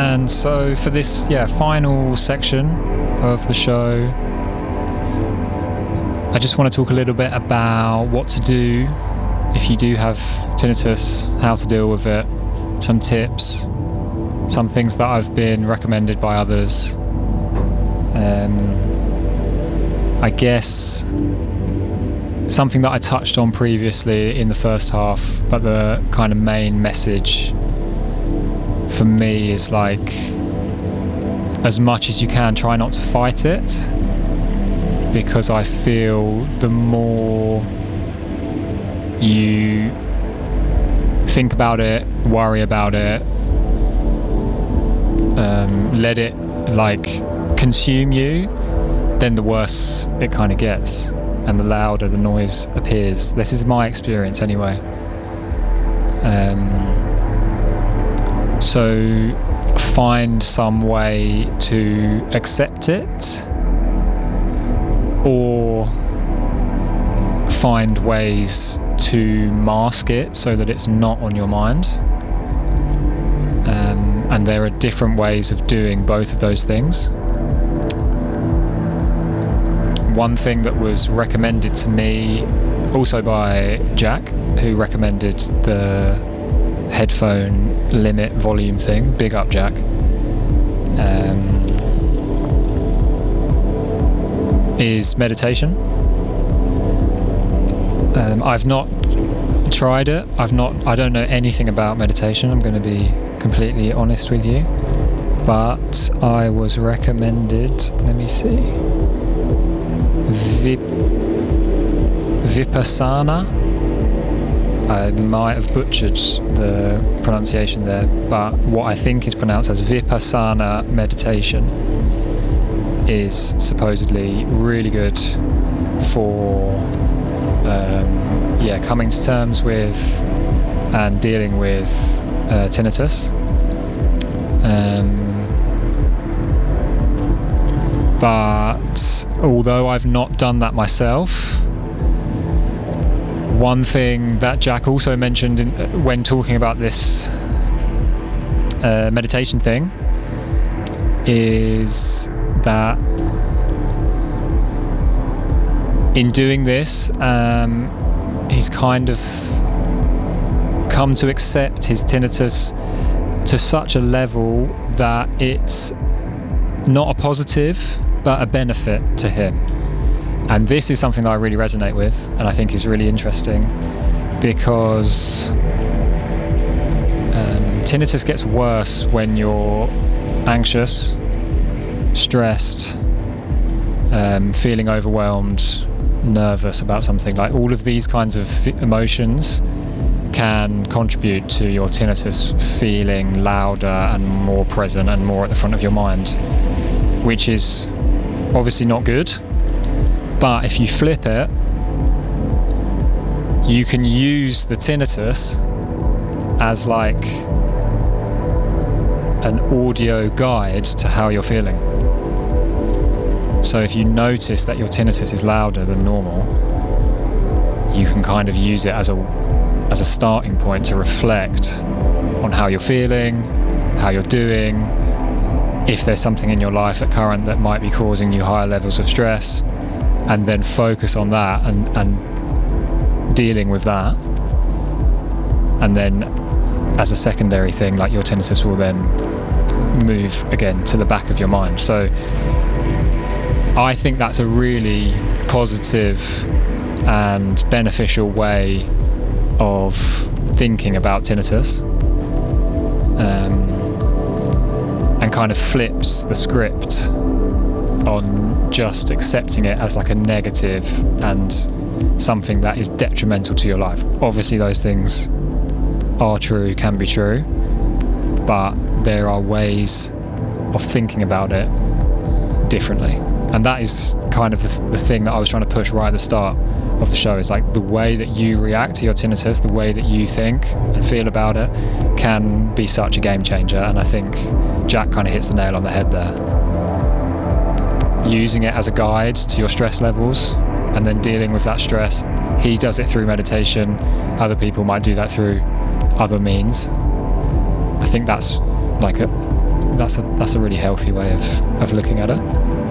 And so for this final section of the show, I just want to talk a little bit about what to do if you do have tinnitus, how to deal with it, some tips, some things that I've been recommended by others. I guess something that I touched on previously in the first half, but the kind of main message for me is like, as much as you can, try not to fight it, because I feel the more you think about it, worry about it, let it like consume you, then the worse it kind of gets and the louder the noise appears. This is my experience anyway. So find some way to accept it, or find ways to mask it so that it's not on your mind. And there are different ways of doing both of those things. One thing that was recommended to me also by Jack, who recommended the headphone limit volume thing, big up Jack, is meditation. I've not tried it. I don't know anything about meditation, I'm going to be completely honest with you, but I was recommended, let me see, Vipassana. I might have butchered the pronunciation there, but what I think is pronounced as Vipassana meditation is supposedly really good for coming to terms with and dealing with tinnitus. But although I've not done that myself, one thing that Jack also mentioned when talking about this meditation thing is that in doing this, he's kind of come to accept his tinnitus to such a level that it's not a positive but a benefit to him. And this is something that I really resonate with and I think is really interesting, because tinnitus gets worse when you're anxious, stressed, feeling overwhelmed, nervous about something. Like all of these kinds of emotions can contribute to your tinnitus feeling louder and more present and more at the front of your mind, which is obviously not good. But if you flip it, you can use the tinnitus as like an audio guide to how you're feeling. So if you notice that your tinnitus is louder than normal, you can kind of use it as a starting point to reflect on how you're feeling, how you're doing, if there's something in your life at current that might be causing you higher levels of stress, and then focus on that and dealing with that. And then as a secondary thing, like your tinnitus will then move again to the back of your mind. So I think that's a really positive and beneficial way of thinking about tinnitus, and kind of flips the script on just accepting it as like a negative and something that is detrimental to your life. Obviously those things are true, can be true, but there are ways of thinking about it differently. And that is kind of the thing that I was trying to push right at the start of the show, is like the way that you react to your tinnitus, the way that you think and feel about it can be such a game changer. And I think Jack kind of hits the nail on the head there. Using it as a guide to your stress levels and then dealing with that stress. He does it through meditation. Other people might do that through other means. I think that's like that's a really healthy way of looking at it.